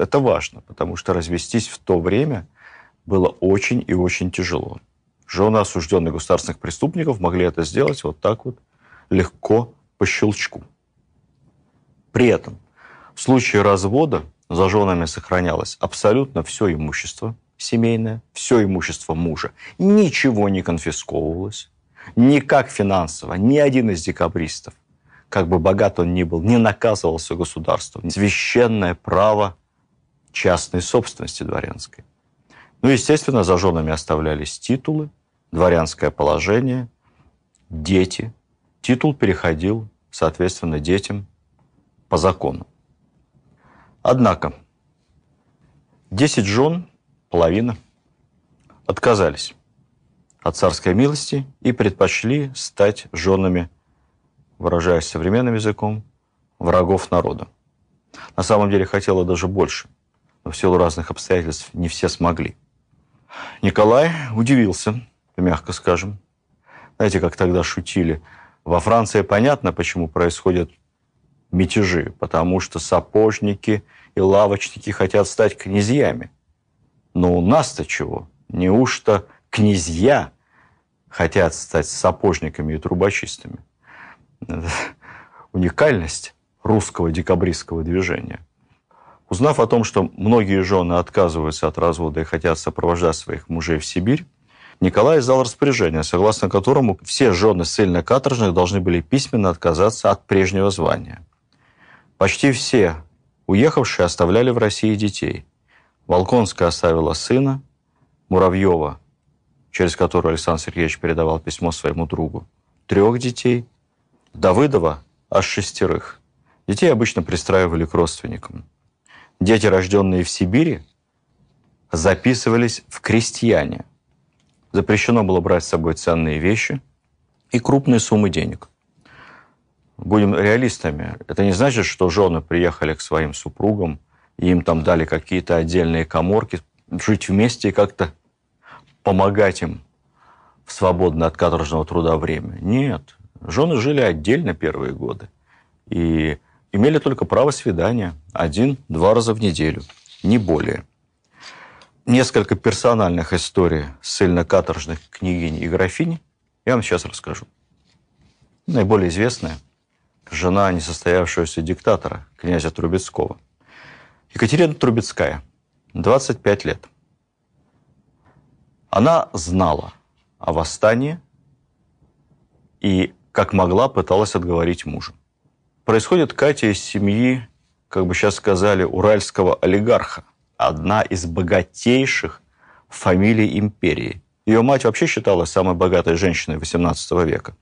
Это важно, потому что развестись в то время было очень и очень тяжело. Жены осужденных государственных преступников могли это сделать вот так вот легко, по щелчку. При этом в случае развода за женами сохранялось абсолютно все имущество семейное, все имущество мужа. Ничего не конфисковывалось, никак финансово, ни один из декабристов, как бы богат он ни был, не наказывался государством. Священное право частной собственности дворянской. Ну, естественно, за женами оставлялись титулы, дворянское положение, дети. Титул переходил, соответственно, детям по закону. Однако 10 жен, половина, отказались от царской милости и предпочли стать женами, выражаясь современным языком, врагов народа. На самом деле хотела даже больше, но в силу разных обстоятельств не все смогли. Николай удивился, мягко скажем. Знаете, как тогда шутили, во Франции понятно, почему происходят мятежи, потому что сапожники и лавочники хотят стать князьями. Но у нас-то чего? Неужто князья хотят стать сапожниками и трубочистами? Это уникальность русского декабристского движения. Узнав о том, что многие жены отказываются от развода и хотят сопровождать своих мужей в Сибирь, Николай издал распоряжение, согласно которому все жены ссыльно-каторжных должны были письменно отказаться от прежнего звания. Почти все уехавшие оставляли в России детей. Волконская оставила сына, Муравьева, через которую Александр Сергеевич передавал письмо своему другу, 3 детей, Давыдова аж 6. Детей обычно пристраивали к родственникам. Дети, рожденные в Сибири, записывались в крестьяне. Запрещено было брать с собой ценные вещи и крупные суммы денег. Будем реалистами. Это не значит, что жены приехали к своим супругам, и им там дали какие-то отдельные каморки, жить вместе и как-то помогать им в свободное от каторжного труда время. Нет. Жены жили отдельно первые годы и имели только право свидания 1-2 раза в неделю, не более. Несколько персональных историй ссыльно-каторжных княгинь и графинь я вам сейчас расскажу. Наиболее известная – жена несостоявшегося диктатора, князя Трубецкого. Екатерина Трубецкая, 25 лет. Она знала о восстании и, как могла, пыталась отговорить мужа. Происходит Катя из семьи, как бы сейчас сказали, уральского олигарха. Одна из богатейших фамилий империи. Ее мать вообще считалась самой богатой женщиной XVIII века.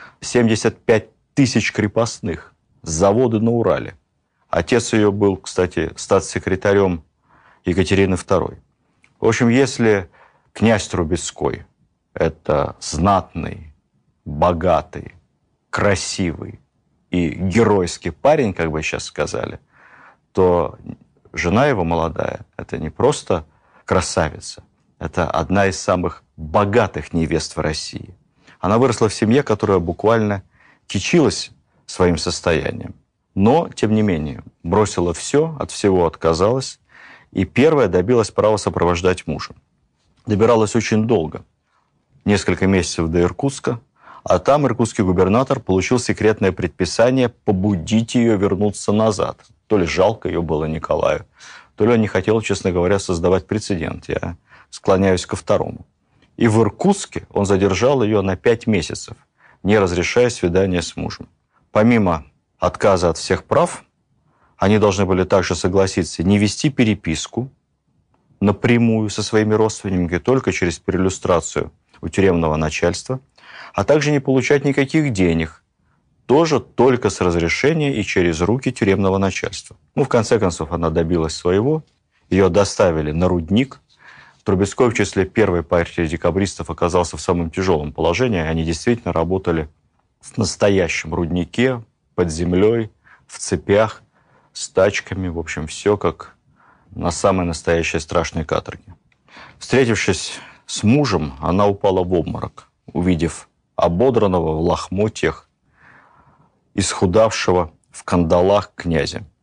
75 тысяч крепостных, заводы на Урале. Отец ее был, кстати, статс-секретарем Екатерины II. В общем, если князь Трубецкой – это знатный, богатый, красивый и геройский парень, как бы сейчас сказали, то жена его молодая – это не просто красавица, это одна из самых богатых невест в России. Она выросла в семье, которая буквально кичилась своим состоянием. Но, тем не менее, бросила все, от всего отказалась, и первая добилась права сопровождать мужа. Добиралась очень долго, несколько месяцев до Иркутска, а там иркутский губернатор получил секретное предписание побудить ее вернуться назад. То ли жалко ее было Николаю, то ли он не хотел, честно говоря, создавать прецедент. Я склоняюсь ко второму. И в Иркутске он задержал ее на 5 месяцев, не разрешая свидания с мужем. Помимо отказа от всех прав, они должны были также согласиться не вести переписку напрямую со своими родственниками, только через переиллюстрацию у тюремного начальства, а также не получать никаких денег, тоже только с разрешения и через руки тюремного начальства. Ну, в конце концов, она добилась своего, ее доставили на рудник. Трубецкой в числе первой партии декабристов оказался в самом тяжелом положении. Они действительно работали в настоящем руднике, под землей, в цепях, с тачками. В общем, все как на самой настоящей страшной каторге. Встретившись с мужем, она упала в обморок, увидев ободранного в лохмотьях, исхудавшего в кандалах князя.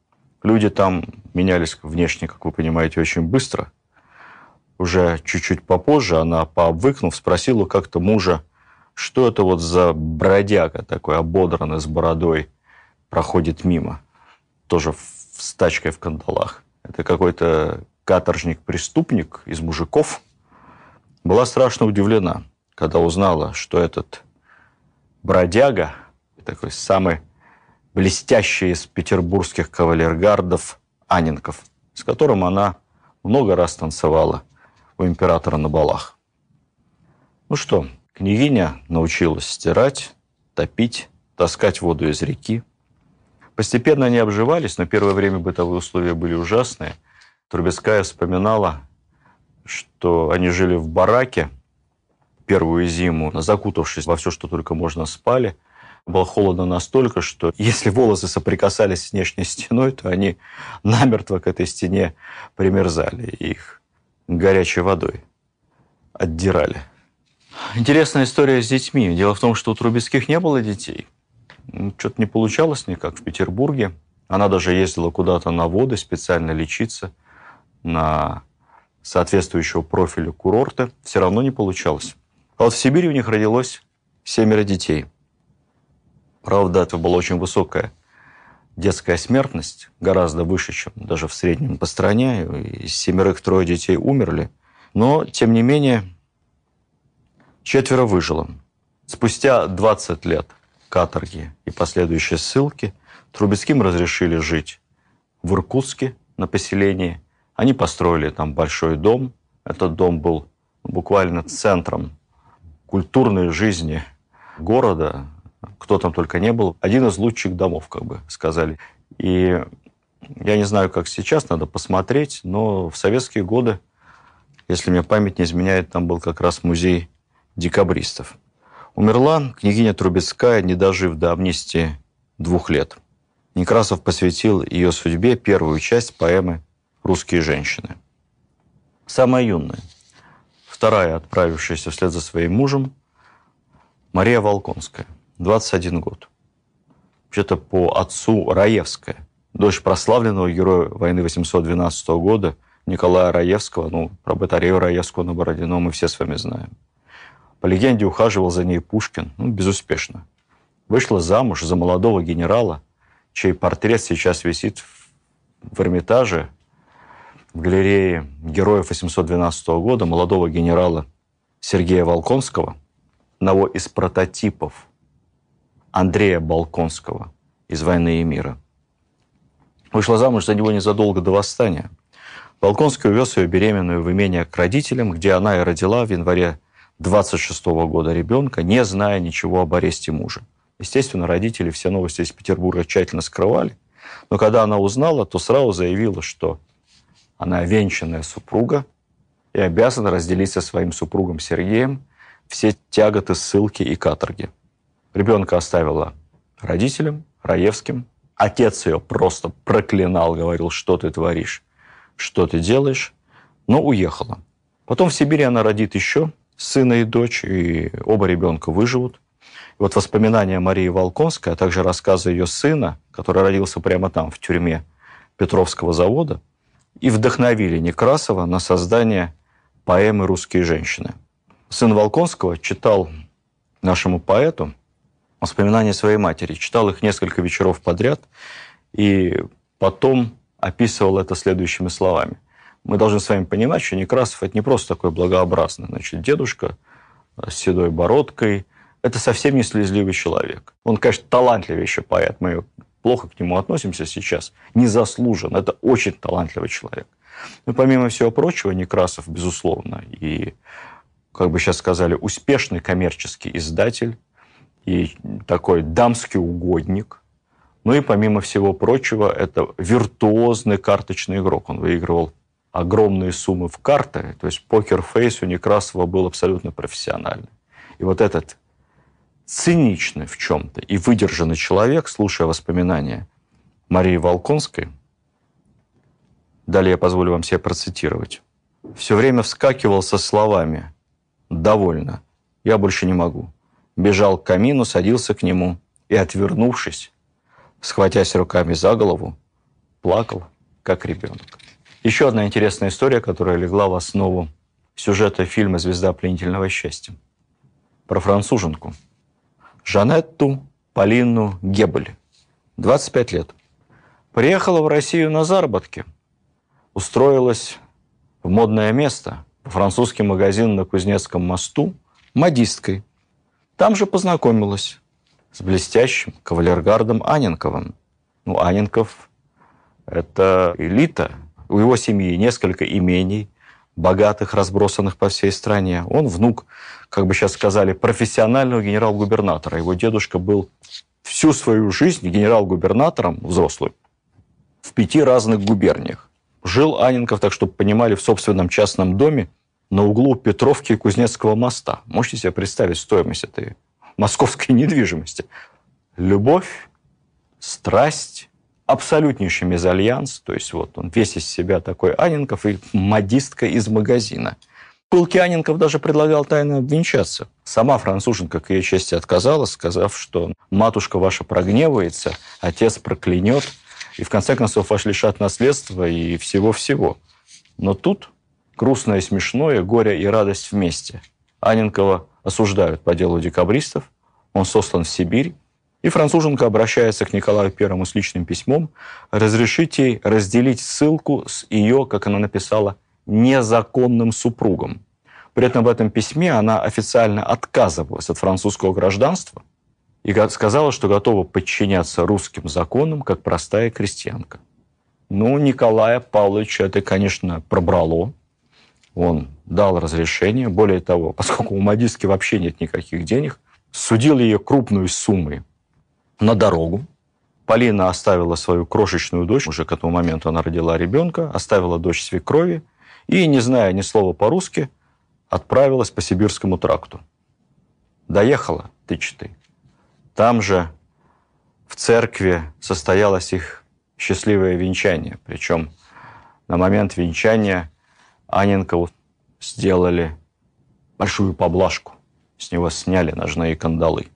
Люди там менялись внешне, как вы понимаете, очень быстро. Уже чуть-чуть попозже она, пообвыкнув, спросила как-то мужа, что это вот за бродяга такой ободранный с бородой проходит мимо, тоже с тачкой в кандалах. Это какой-то каторжник-преступник из мужиков. Была страшно удивлена, когда узнала, что этот бродяга, такой самый блестящий из петербургских кавалергардов Анненков, с которым она много раз танцевала у императора на балах. Ну что, княгиня научилась стирать, топить, таскать воду из реки. Постепенно они обживались, но первое время бытовые условия были ужасные. Трубецкая вспоминала, что они жили в бараке первую зиму, закутавшись во все, что только можно, спали. Было холодно настолько, что если волосы соприкасались с внешней стеной, то они намертво к этой стене примерзали. Их горячей водой отдирали. Интересная история с детьми. Дело в том, что у Трубецких не было детей. Что-то не получалось никак в Петербурге. Она даже ездила куда-то на воды специально лечиться, на соответствующего профиля курорта. Все равно не получалось. А вот в Сибири у них родилось 7 детей. Правда, это была очень высокая детская смертность, гораздо выше, чем даже в среднем по стране. Из 7 3 детей умерли. Но, тем не менее, 4 выжило. Спустя 20 лет каторги и последующей ссылки Трубецким разрешили жить в Иркутске на поселении. Они построили там большой дом. Этот дом был буквально центром культурной жизни города. Кто там только не был. Один из лучших домов, как бы сказали. И я не знаю, как сейчас, надо посмотреть, но в советские годы, если мне память не изменяет, там был как раз музей декабристов. Умерла княгиня Трубецкая, не дожив до амнистии 2 лет. Некрасов посвятил ее судьбе первую часть поэмы «Русские женщины». Самая юная, вторая, отправившаяся вслед за своим мужем, Мария Волконская, 21 год. Вообще-то по отцу Раевская, дочь прославленного героя войны 812 года Николая Раевского, про батарею Раевского на Бородино мы все с вами знаем. По легенде, ухаживал за ней Пушкин, безуспешно. Вышла замуж за молодого генерала, чей портрет сейчас висит в Эрмитаже, в галерее героев 812 года, молодого генерала Сергея Волконского, одного из прототипов Андрея Болконского из «Войны и мира». Вышла замуж за него незадолго до восстания. Волконский увез ее беременную в имение к родителям, где она и родила в январе 26 года ребенка, не зная ничего об аресте мужа. Естественно, родители все новости из Петербурга тщательно скрывали, но когда она узнала, то сразу заявила, что она венчанная супруга и обязана разделить со своим супругом Сергеем все тяготы ссылки и каторги. Ребенка оставила родителям, Раевским. Отец ее просто проклинал, говорил, что ты творишь, что ты делаешь, но уехала. Потом в Сибири она родит еще сына и дочь, и оба ребенка выживут. И вот воспоминания Марии Волконской, а также рассказы ее сына, который родился прямо там, в тюрьме Петровского завода, и вдохновили Некрасова на создание поэмы «Русские женщины». Сын Волконского читал нашему поэту воспоминания своей матери, читал их несколько вечеров подряд, и потом описывал это следующими словами. Мы должны с вами понимать, что Некрасов – это не просто такой благообразный, дедушка с седой бородкой. Это совсем не слезливый человек. Он, конечно, талантливейший поэт. Мы плохо к нему относимся сейчас. Незаслуженно. Это очень талантливый человек. Но помимо всего прочего, Некрасов, безусловно, и, как бы сейчас сказали, успешный коммерческий издатель, и такой дамский угодник. Ну и помимо всего прочего, это виртуозный карточный игрок. Он выигрывал огромные суммы в карты, то есть покер-фейс у Некрасова был абсолютно профессиональный. И вот этот циничный в чем-то и выдержанный человек, слушая воспоминания Марии Волконской, далее я позволю вам себе процитировать, все время вскакивал со словами «довольно, я больше не могу». Бежал к камину, садился к нему и, отвернувшись, схватясь руками за голову, плакал, как ребенок. Еще одна интересная история, которая легла в основу сюжета фильма «Звезда пленительного счастья». Про француженку. Жанетту Полину Гебель. 25 лет. Приехала в Россию на заработки. Устроилась в модное место, в французский магазин на Кузнецком мосту, модисткой. Там же познакомилась с блестящим кавалергардом Анненковым. Ну, Анненков – это элита. У его семьи несколько имений, богатых, разбросанных по всей стране. Он внук, как бы сейчас сказали, профессионального генерал-губернатора. Его дедушка был всю свою жизнь генерал-губернатором, взрослый, в 5 разных губерниях. Жил Анненков, так чтобы понимали, в собственном частном доме на углу Петровки и Кузнецкого моста. Можете себе представить стоимость этой московской недвижимости? Любовь, страсть, абсолютнейший мезальянс. То есть вот он весь из себя такой Анненков и модистка из магазина. Пылкий Анненков даже предлагал тайно обвенчаться. Сама француженка к ее чести отказалась, сказав, что матушка ваша прогневается, отец проклянет, и в конце концов вас лишат наследства и всего-всего. Но тут грустное и смешное, горе и радость вместе. Анненкова осуждают по делу декабристов, он сослан в Сибирь, и француженка обращается к Николаю I с личным письмом разрешить ей разделить ссылку с ее, как она написала, незаконным супругом. При этом в этом письме она официально отказывалась от французского гражданства и сказала, что готова подчиняться русским законам, как простая крестьянка. Ну, Николая Павловича это, конечно, пробрало. Он дал разрешение. Более того, поскольку у модистки вообще нет никаких денег, судил ее крупной суммой на дорогу. Полина оставила свою крошечную дочь, уже к этому моменту она родила ребенка, оставила дочь свекрови и, не зная ни слова по-русски, отправилась по Сибирскому тракту. Доехала, тычетой. Там же в церкви состоялось их счастливое венчание. Причем на момент венчания Анненкову сделали большую поблажку. С него сняли ножные кандалы.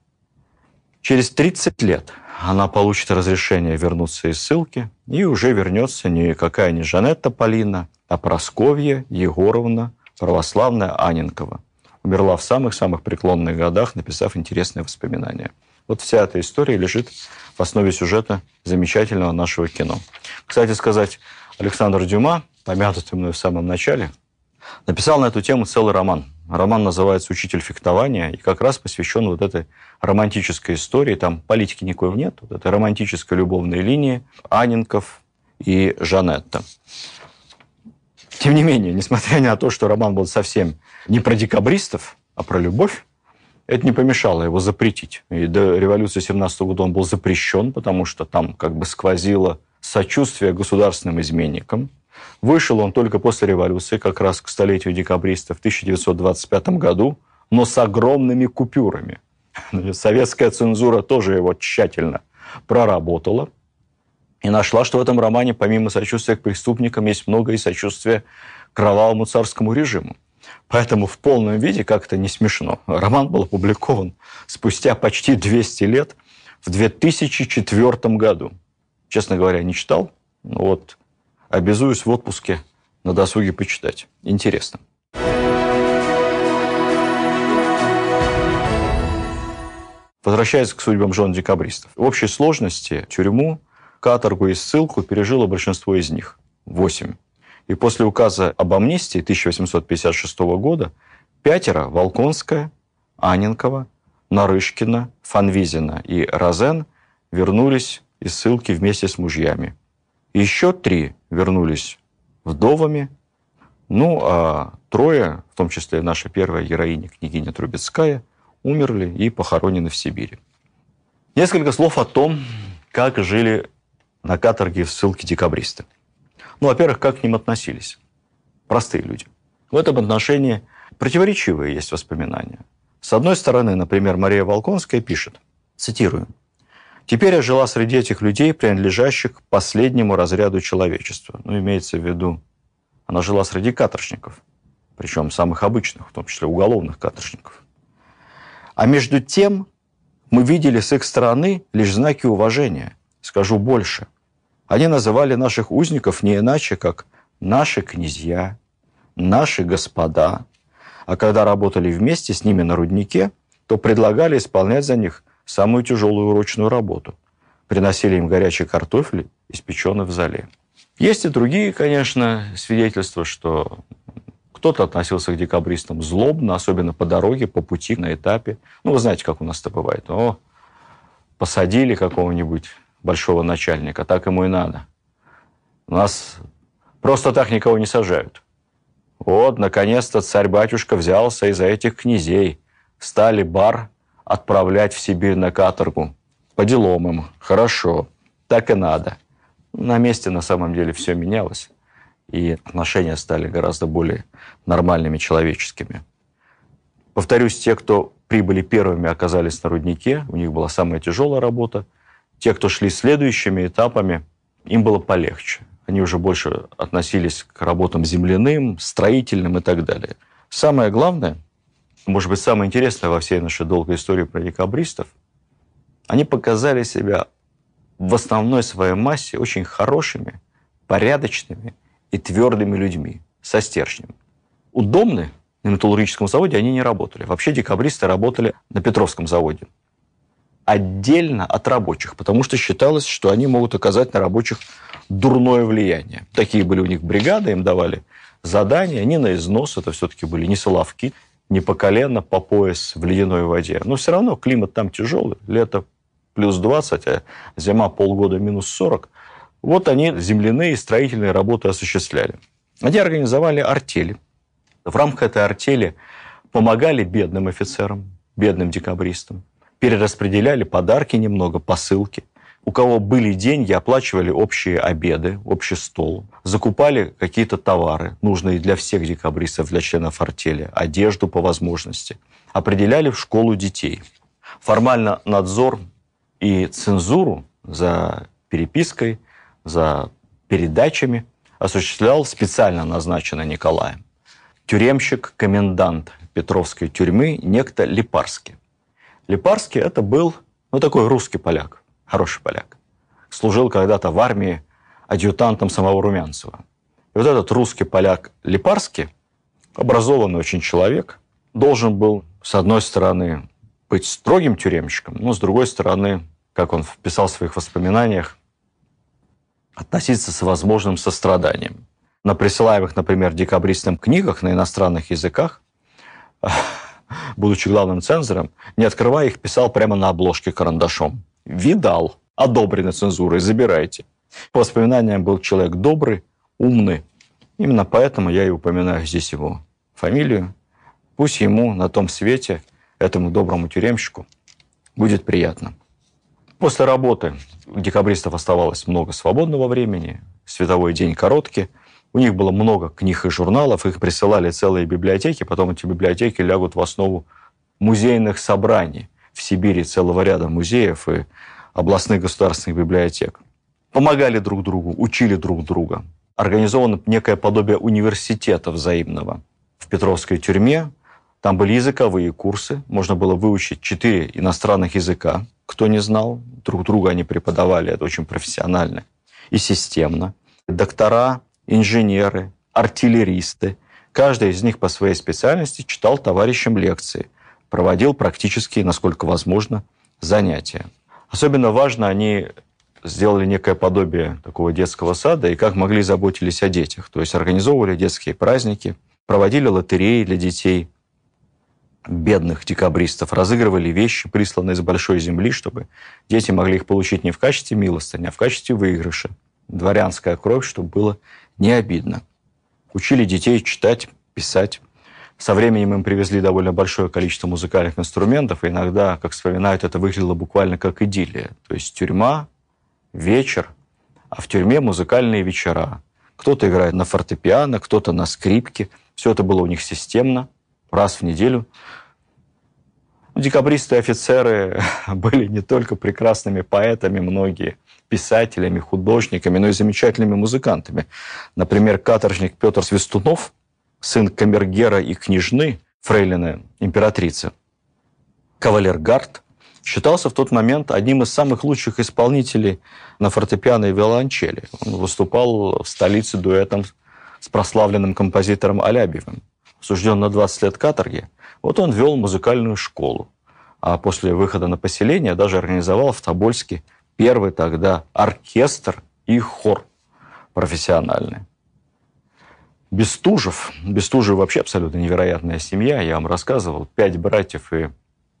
Через 30 лет она получит разрешение вернуться из ссылки и уже вернется никакая не Жанетта Полина, а Прасковья Егоровна православная Анненкова. Умерла в самых-самых преклонных годах, написав интересные воспоминания. Вот вся эта история лежит в основе сюжета замечательного нашего кино. Кстати сказать, Александр Дюма, помянутый мной в самом начале, написал на эту тему целый роман. Роман называется «Учитель фехтования» и как раз посвящен вот этой романтической истории. Там политики никакой нет, вот этой романтической любовной линии Анненков и Жанетта. Тем не менее, несмотря на то, что роман был совсем не про декабристов, а про любовь, это не помешало его запретить. И до революции 17 года он был запрещен, потому что там как бы сквозило сочувствие государственным изменникам. Вышел он только после революции, как раз к столетию декабристов, в 1925 году, но с огромными купюрами. Советская цензура тоже его тщательно проработала и нашла, что в этом романе, помимо сочувствия к преступникам, есть много и сочувствия к кровавому царскому режиму. Поэтому в полном виде, как-то не смешно, роман был опубликован спустя почти 200 лет в 2004 году. Честно говоря, не читал, но вот обязуюсь в отпуске на досуге почитать. Интересно. Возвращаясь к судьбам жен декабристов. В общей сложности тюрьму, каторгу и ссылку пережило большинство из них. 8. И после указа об амнистии 1856 года 5 – Волконская, Анненкова, Нарышкина, Фанвизина и Розен – вернулись из ссылки вместе с мужьями. Еще 3 вернулись вдовами, ну а 3, в том числе наша первая героиня, княгиня Трубецкая, умерли и похоронены в Сибири. Несколько слов о том, как жили на каторге в ссылке декабристы. Ну, во-первых, как к ним относились? Простые люди. В этом отношении противоречивые есть воспоминания. С одной стороны, например, Мария Волконская пишет, цитирую, «Теперь я жила среди этих людей, принадлежащих к последнему разряду человечества». Ну, имеется в виду, она жила среди каторжников, причем самых обычных, в том числе уголовных каторжников. А между тем мы видели с их стороны лишь знаки уважения. Скажу больше. Они называли наших узников не иначе, как «наши князья», «наши господа». А когда работали вместе с ними на руднике, то предлагали исполнять за них самую тяжелую ручную работу. Приносили им горячий картофель, испеченный в золе. Есть и другие, конечно, свидетельства, что кто-то относился к декабристам злобно, особенно по дороге, по пути, на этапе. Ну, вы знаете, как у нас это бывает. Посадили какого-нибудь большого начальника, так ему и надо. У нас просто так никого не сажают. Вот, наконец-то царь-батюшка взялся из-за этих князей. Стали бар отправлять в Сибирь на каторгу. По делам им. Хорошо. Так и надо. На месте на самом деле все менялось. И отношения стали гораздо более нормальными, человеческими. Повторюсь, те, кто прибыли первыми, оказались на руднике, у них была самая тяжелая работа. Те, кто шли следующими этапами, им было полегче. Они уже больше относились к работам земляным, строительным и так далее. Самое главное, может быть, самое интересное во всей нашей долгой истории про декабристов, они показали себя в основной своей массе очень хорошими, порядочными и твердыми людьми, со стержнем. У Домны на металлургическом заводе они не работали. Вообще декабристы работали на Петровском заводе. Отдельно от рабочих, потому что считалось, что они могут оказать на рабочих дурное влияние. Такие были у них бригады, им давали задания, они на износ, это все-таки были не соловки, не по колено, по пояс в ледяной воде. Но все равно климат там тяжелый, лето плюс 20, а зима полгода минус 40. Вот они земляные строительные работы осуществляли. Они организовали артели. В рамках этой артели помогали бедным офицерам, бедным декабристам, перераспределяли подарки немного, посылки. У кого были деньги, оплачивали общие обеды, общий стол, закупали какие-то товары, нужные для всех декабристов, для членов артели, одежду по возможности, определяли в школу детей. Формально надзор и цензуру за перепиской, за передачами осуществлял специально назначенный Николаем тюремщик-комендант Петровской тюрьмы, некто Липарский. Липарский это был, такой русский поляк, хороший поляк. Служил когда-то в армии адъютантом самого Румянцева. И вот этот русский поляк Липарский, образованный очень человек, должен был, с одной стороны, быть строгим тюремщиком, но с другой стороны, как он вписал в своих воспоминаниях, относиться с возможным состраданием. На присылаемых, например, декабристам книгах на иностранных языках, будучи главным цензором, не открывая их, писал прямо на обложке карандашом. «Видал, одобрено цензурой, забирайте». По воспоминаниям, был человек добрый, умный. Именно поэтому я и упоминаю здесь его фамилию. Пусть ему на том свете, этому доброму тюремщику, будет приятно. После работы у декабристов оставалось много свободного времени, световой день короткий. У них было много книг и журналов, их присылали целые библиотеки, потом эти библиотеки лягут в основу музейных собраний. В Сибири целого ряда музеев и областных государственных библиотек. Помогали друг другу, учили друг друга. Организовано некое подобие университета взаимного. В Петровской тюрьме там были языковые курсы, можно было выучить 4 иностранных языка. Кто не знал, друг друга они преподавали, это очень профессионально и системно. Доктора, инженеры, артиллеристы, каждый из них по своей специальности читал товарищам лекции, проводил практически, насколько возможно, занятия. Особенно важно, они сделали некое подобие такого детского сада и как могли заботились о детях. То есть организовывали детские праздники, проводили лотереи для детей, бедных декабристов, разыгрывали вещи, присланные с большой земли, чтобы дети могли их получить не в качестве милостыни, а в качестве выигрыша. Дворянская кровь, чтобы было не обидно. Учили детей читать, писать. Со временем им привезли довольно большое количество музыкальных инструментов, и иногда, как вспоминают, это выглядело буквально как идиллия. То есть тюрьма, вечер, а в тюрьме музыкальные вечера. Кто-то играет на фортепиано, кто-то на скрипке. Все это было у них системно, раз в неделю. Декабристы и офицеры были не только прекрасными поэтами, многие писателями, художниками, но и замечательными музыкантами. Например, каторжник Петр Свистунов, сын камергера и княжны, фрейлины императрицы, кавалергард, Считался в тот момент одним из самых лучших исполнителей на фортепиано и виолончели. Он выступал в столице дуэтом с прославленным композитором Алябьевым. Осужден на 20 лет каторги, вот он вел музыкальную школу. А после выхода на поселение даже организовал в Тобольске первый тогда оркестр и хор профессиональный. Бестужев вообще абсолютно невероятная семья. Я вам рассказывал, 5 братьев и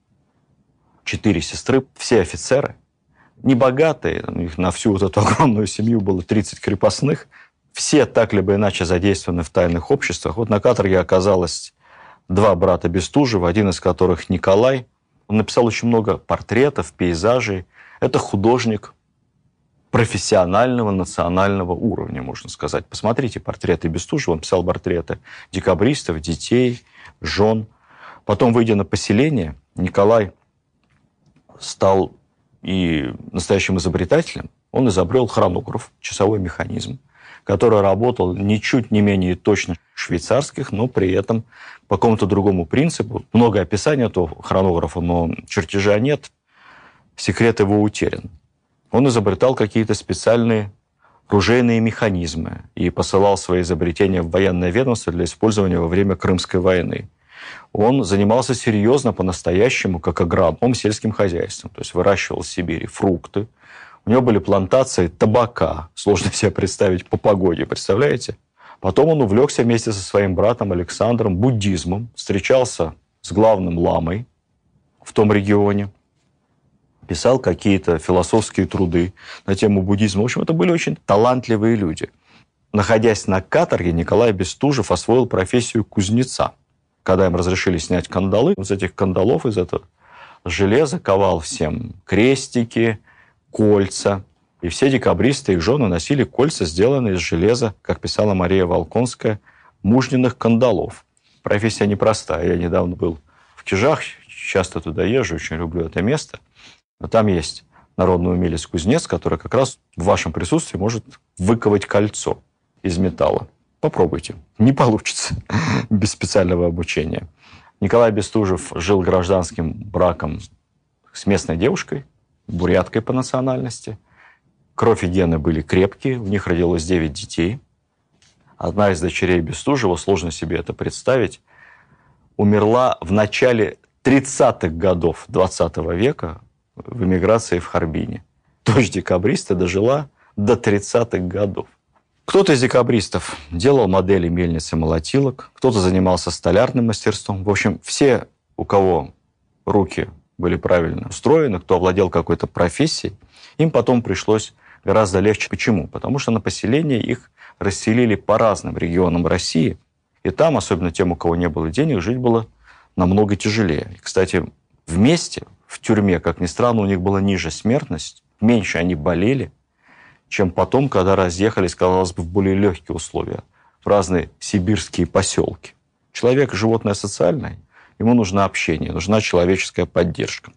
4 сестры, все офицеры. Небогатые, у них на всю вот эту огромную семью было 30 крепостных. Все так либо иначе задействованы в тайных обществах. Вот на каторге оказалось 2 брата Бестужева, один из которых Николай. Он написал очень много портретов, пейзажей. Это художник профессионального национального уровня, можно сказать. Посмотрите портреты Бестужева. Он писал портреты декабристов, детей, жен. Потом, выйдя на поселение, Николай стал и настоящим изобретателем. Он изобрел хронограф, часовой механизм, который работал ничуть не менее точно швейцарских, но при этом по какому-то другому принципу. Много описаний этого хронографа, но чертежа нет. Секрет его утерян. Он изобретал какие-то специальные ружейные механизмы и посылал свои изобретения в военное ведомство для использования во время Крымской войны. Он занимался серьезно, по-настоящему, как агрономом, сельским хозяйством. То есть выращивал в Сибири фрукты. У него были плантации табака. Сложно себе представить по погоде, представляете? Потом он увлекся вместе со своим братом Александром буддизмом, встречался с главным ламой в том регионе, писал какие-то философские труды на тему буддизма. В общем, это были очень талантливые люди. Находясь на каторге, Николай Бестужев освоил профессию кузнеца. Когда им разрешили снять кандалы, из этих кандалов, из этого железа ковал всем крестики, кольца. И все декабристы и их жены носили кольца, сделанные из железа, как писала Мария Волконская, мужниных кандалов. Профессия непростая. Я недавно был в Кижах, часто туда езжу, очень люблю это место. Но там есть народный умелец-кузнец, который как раз в вашем присутствии может выковать кольцо из металла. Попробуйте. Не получится без специального обучения. Николай Бестужев жил гражданским браком с местной девушкой, буряткой по национальности. Кровь и гены были крепкие, у них родилось 9 детей. Одна из дочерей Бестужева, сложно себе это представить, умерла в начале 30-х годов 20 века в эмиграции в Харбине. Дочь декабриста дожила до 30-х годов. Кто-то из декабристов делал модели мельниц и молотилок, кто-то занимался столярным мастерством. В общем, все, у кого руки были правильно устроены, кто овладел какой-то профессией, им потом пришлось гораздо легче. Почему? Потому что на поселение их расселили по разным регионам России, и там, особенно тем, у кого не было денег, жить было намного тяжелее. И, кстати, вместе, в тюрьме, как ни странно, у них была ниже смертность, меньше они болели, чем потом, когда разъехались, казалось бы, в более легкие условия, в разные сибирские поселки. Человек – животное социальное, ему нужно общение, нужна человеческая поддержка.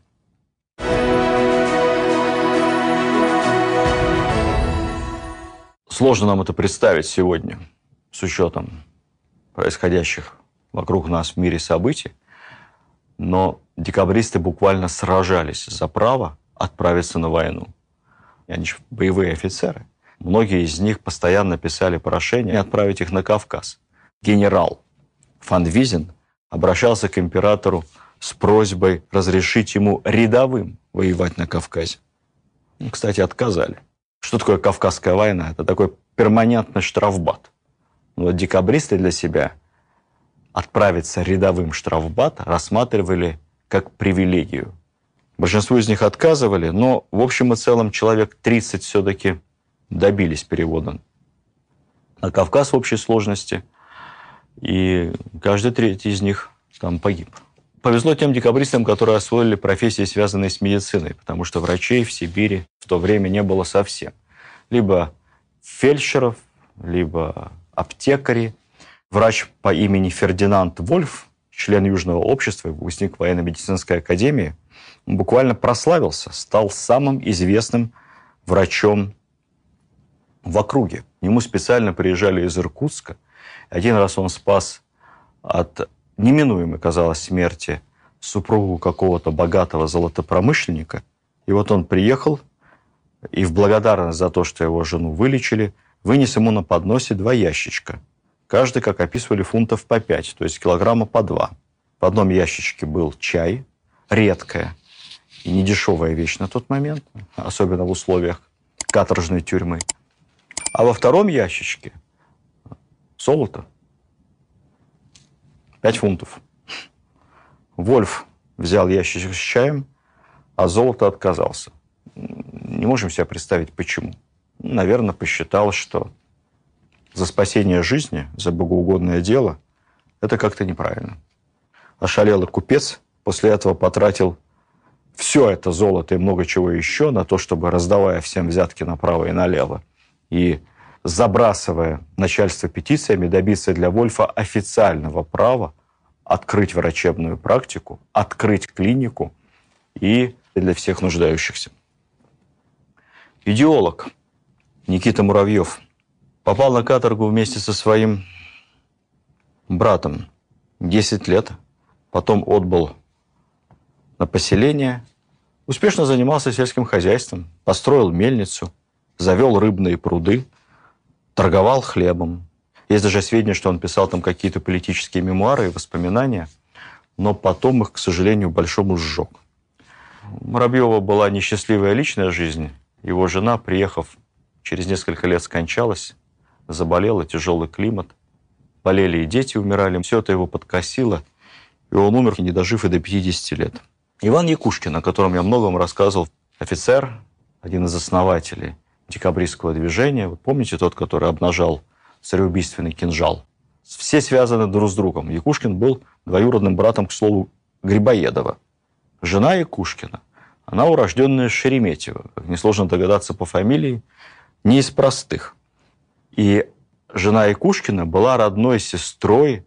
Сложно нам это представить сегодня, с учетом происходящих вокруг нас в мире событий, но декабристы буквально сражались за право отправиться на войну. Они же боевые офицеры. Многие из них постоянно писали прошение отправить их на Кавказ. Генерал фон Визин обращался к императору с просьбой разрешить ему рядовым воевать на Кавказе. Кстати, отказали. Что такое Кавказская война? Это такой перманентный штрафбат. Но вот декабристы для себя отправиться рядовым штрафбат рассматривали как привилегию. Большинству из них отказывали, но в общем и целом человек 30 все-таки добились перевода на Кавказ в общей сложности, и каждый третий из них там погиб. Повезло тем декабристам, которые освоили профессии, связанные с медициной, потому что врачей в Сибири в то время не было совсем. Либо фельдшеров, либо аптекарей. Врач по имени Фердинанд Вольф, член Южного общества, выпускник военно-медицинской академии, буквально прославился, стал самым известным врачом в округе. К нему специально приезжали из Иркутска. Один раз он спас от неминуемой, казалось, смерти супругу какого-то богатого золотопромышленника. И вот он приехал, и в благодарность за то, что его жену вылечили, вынес ему на подносе 2 ящичка. Каждый, как описывали, фунтов по 5, то есть килограмма по 2. В одном ящичке был чай, редкая и недешевая вещь на тот момент, особенно в условиях каторжной тюрьмы. А во втором ящичке золото. 5 фунтов. Вольф взял ящичек с чаем, а золото отказался. Не можем себе представить, почему. Наверное, посчитал, что за спасение жизни, за богоугодное дело, это как-то неправильно. Ошалелый купец после этого потратил все это золото и много чего еще на то, чтобы, раздавая всем взятки направо и налево, и забрасывая начальство петициями, добиться для Вольфа официального права открыть врачебную практику, открыть клинику и для всех нуждающихся. Идеолог Никита Муравьев попал на каторгу вместе со своим братом 10 лет, потом отбыл на поселение, успешно занимался сельским хозяйством, построил мельницу, завел рыбные пруды, торговал хлебом. Есть даже сведения, что он писал там какие-то политические мемуары и воспоминания, но потом их, к сожалению, большому сжег. У Муравьева была несчастливая личная жизнь. Его жена, приехав, через несколько лет скончалась, заболела, тяжелый климат. Болели и дети, умирали. Все это его подкосило, и он умер, не дожив и до 50 лет. Иван Якушкин, о котором я много вам рассказывал, офицер, один из основателей декабристского движения. Вот помните тот, который обнажал цареубийственный кинжал? Все связаны друг с другом. Якушкин был двоюродным братом, к слову, Грибоедова. Жена Якушкина, она урожденная Шереметьево, как несложно догадаться по фамилии, не из простых. И жена Якушкина была родной сестрой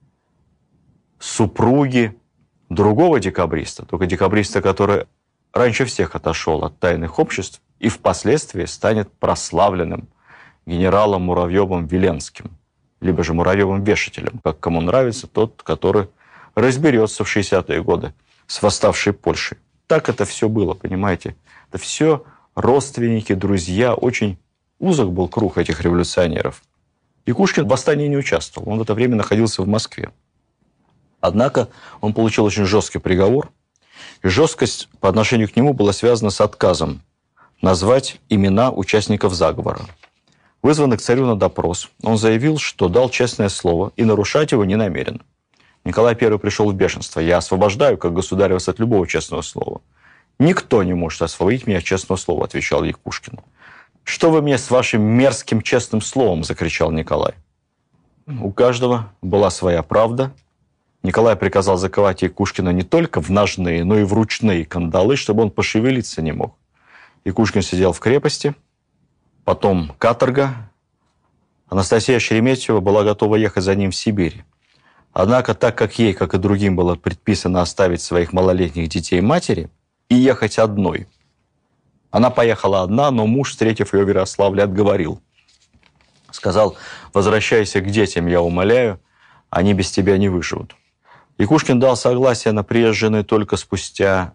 супруги другого декабриста, только декабриста, который раньше всех отошел от тайных обществ и впоследствии станет прославленным генералом Муравьевым-Виленским, либо же Муравьевым-Вешателем, как кому нравится, тот, который разберется в 60-е годы с восставшей Польшей. Так это все было, понимаете? Это все родственники, друзья. Очень узок был круг этих революционеров. Якушкин в восстании не участвовал. Он в это время находился в Москве. Однако он получил очень жесткий приговор. И жесткость по отношению к нему была связана с отказом назвать имена участников заговора. Вызванный к царю на допрос, он заявил, что дал честное слово и нарушать его не намерен. Николай I пришел в бешенство. «Я освобождаю, как государь, вас от любого честного слова». «Никто не может освободить меня от честного слова», отвечал Якушкин. «Что вы мне с вашим мерзким честным словом?» закричал Николай. У каждого была своя правда. Николай приказал заковать Якушкина не только в ножные, но и в ручные кандалы, чтобы он пошевелиться не мог. Якушкин сидел в крепости, потом каторга. Анастасия Шереметьева была готова ехать за ним в Сибирь. Однако, так как ей, как и другим, было предписано оставить своих малолетних детей матери и ехать одной, она поехала одна, но муж, встретив ее в Ярославле, отговорил. Сказал: «Возвращайся к детям, я умоляю, они без тебя не выживут». Якушкин дал согласие на приезд жены только спустя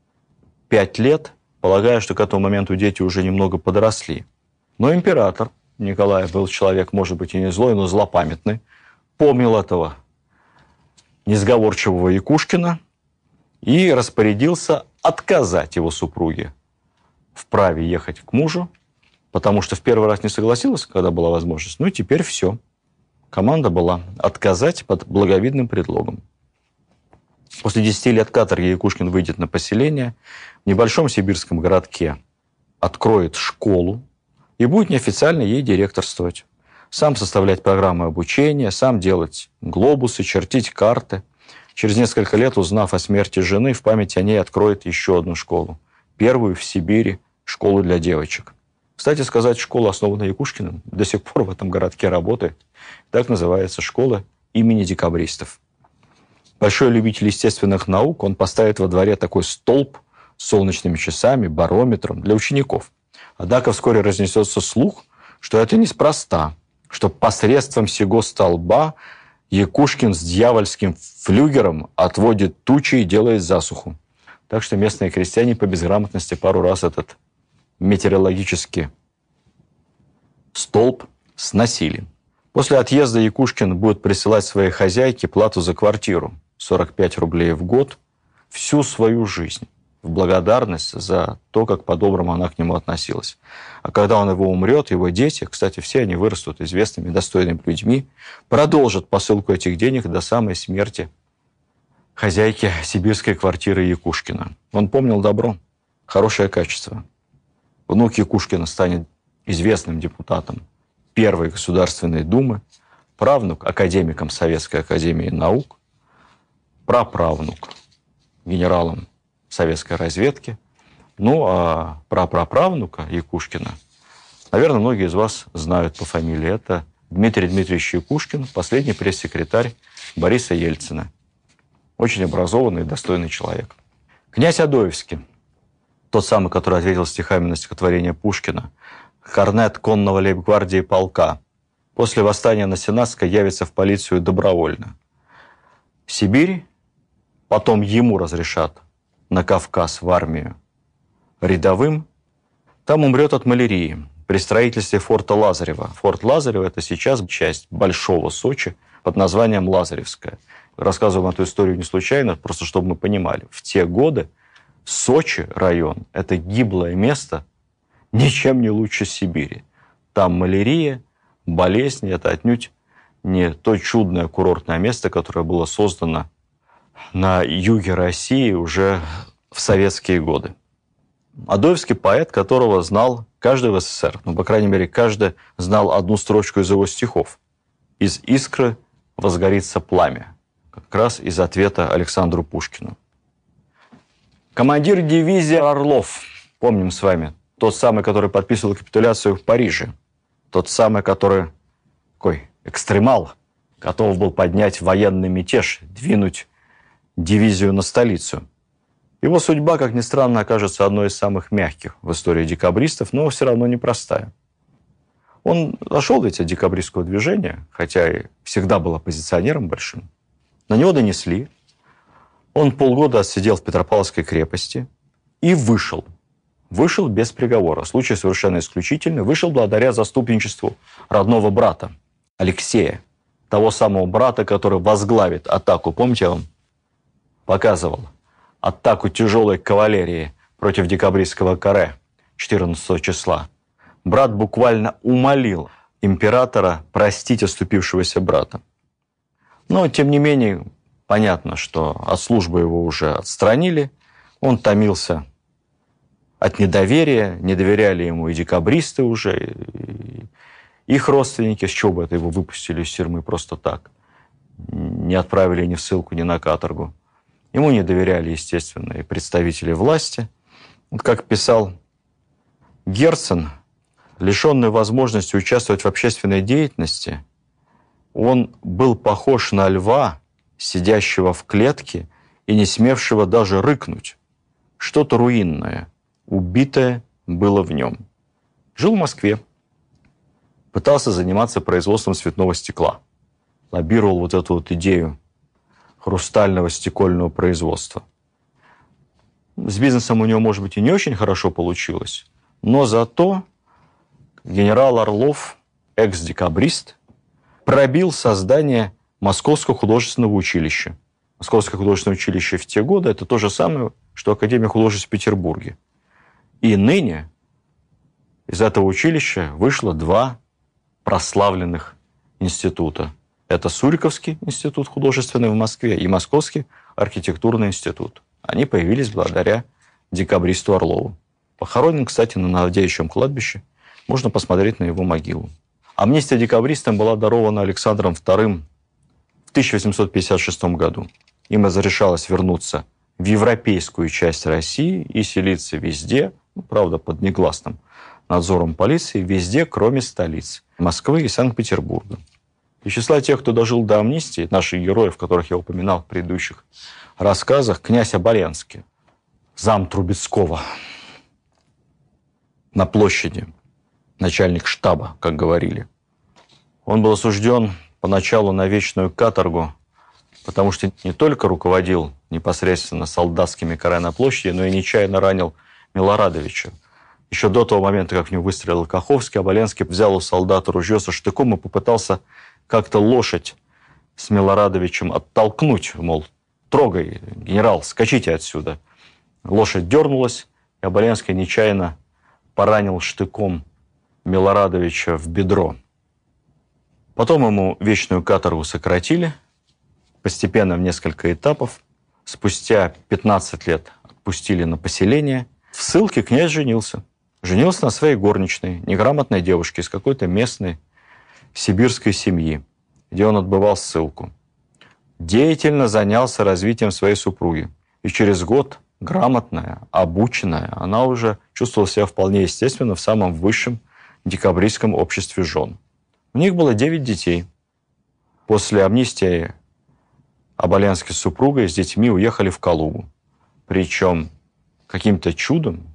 5 лет, полагая, что к этому моменту дети уже немного подросли. Но император Николай был человек, может быть, и не злой, но злопамятный, помнил этого несговорчивого Якушкина и распорядился отказать его супруге в праве ехать к мужу, потому что в первый раз не согласилась, когда была возможность. Ну и теперь все. Команда была отказать под благовидным предлогом. После 10 лет каторги Якушкин выйдет на поселение, в небольшом сибирском городке откроет школу и будет неофициально ей директорствовать. Сам составлять программы обучения, сам делать глобусы, чертить карты. Через несколько лет, узнав о смерти жены, в память о ней откроет еще одну школу. Первую в Сибири школу для девочек. Кстати сказать, школа, основанная Якушкиным, до сих пор в этом городке работает. Так называется школа имени декабристов. Большой любитель естественных наук, он поставит во дворе такой столб с солнечными часами, барометром для учеников. Однако вскоре разнесется слух, что это неспроста, что посредством сего столба Якушкин с дьявольским флюгером отводит тучи и делает засуху. Так что местные крестьяне по безграмотности пару раз этот метеорологический столб сносили. После отъезда Якушкин будет присылать своей хозяйке плату за квартиру – 45 рублей в год всю свою жизнь, в благодарность за то, как по-доброму она к нему относилась. А когда он его умрет, его дети, кстати, все они вырастут известными, достойными людьми, продолжат посылку этих денег до самой смерти хозяйки сибирской квартиры Якушкина. Он помнил добро, хорошее качество. Внук Якушкина станет известным депутатом Первой Государственной Думы, правнук академиком Советской Академии Наук, праправнук генералом советской разведки. Ну, а прапраправнука Якушкина, наверное, многие из вас знают по фамилии. Это Дмитрий Дмитриевич Якушкин, последний пресс-секретарь Бориса Ельцина. Очень образованный и достойный человек. Князь Адоевский, тот самый, который ответил стихами на стихотворение Пушкина, корнет конного лейб-гвардии полка, после восстания на Сенатской явится в полицию добровольно. Сибирь, потом ему разрешат на Кавказ в армию рядовым, там умрет от малярии при строительстве форта Лазарева. Форт Лазарева – это сейчас часть Большого Сочи под названием Лазаревская. Рассказываем эту историю не случайно, просто чтобы мы понимали. В те годы Сочи район – это гиблое место, ничем не лучше Сибири. Там малярия, болезни – это отнюдь не то чудное курортное место, которое было создано на юге России уже в советские годы. Адоевский поэт, которого знал каждый в СССР, ну, по крайней мере, каждый знал одну строчку из его стихов. «Из искры возгорится пламя», как раз из ответа Александру Пушкину. Командир дивизии Орлов, помним с вами, тот самый, который подписывал капитуляцию в Париже, тот самый, который такой экстремал, готов был поднять военный мятеж, двинуть дивизию на столицу. Его судьба, как ни странно, окажется одной из самых мягких в истории декабристов, но все равно непростая. Он дошел ведь от декабристского движения, хотя и всегда был оппозиционером большим. На него донесли. Он полгода отсидел в Петропавловской крепости и вышел. Вышел без приговора. Случай совершенно исключительный. Вышел благодаря заступничеству родного брата Алексея. Того самого брата, который возглавит атаку. Помните, я вам показывал атаку тяжелой кавалерии против декабристского каре 14 числа. Брат буквально умолил императора простить оступившегося брата. Но, тем не менее, понятно, что от службы его уже отстранили. Он томился от недоверия, не доверяли ему и декабристы уже, и их родственники, с чего бы это его выпустили из тюрьмы просто так. Не отправили ни в ссылку, ни на каторгу. Ему не доверяли, естественно, и представители власти. Вот как писал Герцен, лишенный возможности участвовать в общественной деятельности, он был похож на льва, сидящего в клетке и не смевшего даже рыкнуть. Что-то руинное, убитое было в нем. Жил в Москве, пытался заниматься производством цветного стекла, лоббировал вот эту вот идею хрустального стекольного производства. С бизнесом у него, может быть, и не очень хорошо получилось, но зато генерал Орлов, экс-декабрист, пробил создание Московского художественного училища. Московское художественное училище в те годы – это то же самое, что Академия художеств в Петербурге. И ныне из этого училища вышло два прославленных института. Это Суриковский институт художественный в Москве и Московский архитектурный институт. Они появились благодаря декабристу Орлову. Похоронен, кстати, на Новодевичьем кладбище. Можно посмотреть на его могилу. Амнистия декабристам была дарована Александром II в 1856 году. Им разрешалось вернуться в европейскую часть России и селиться везде, ну, правда, под негласным надзором полиции, везде, кроме столиц Москвы и Санкт-Петербурга. Из числа тех, кто дожил до амнистии, наших героев, которых я упоминал в предыдущих рассказах, князь Оболенский, зам Трубецкого на площади, начальник штаба, как говорили. Он был осужден поначалу на вечную каторгу, потому что не только руководил непосредственно солдатскими каре на площади, но и нечаянно ранил Милорадовича. Еще до того момента, как в него выстрелил Каховский, Оболенский взял у солдата ружье со штыком и попытался как-то лошадь с Милорадовичем оттолкнуть, мол, трогай, генерал, скачите отсюда. Лошадь дернулась, и Оболенский нечаянно поранил штыком Милорадовича в бедро. Потом ему вечную каторгу сократили, постепенно в несколько этапов. Спустя 15 лет отпустили на поселение. В ссылке князь женился. Женился на своей горничной, неграмотной девушке из какой-то местной сибирской семьи, где он отбывал ссылку. Деятельно занялся развитием своей супруги. И через год, грамотная, обученная, она уже чувствовала себя вполне естественно в самом высшем декабристском обществе жен. У них было 9 детей. После амнистии Оболенский с супругой, с детьми уехали в Калугу. Причем каким-то чудом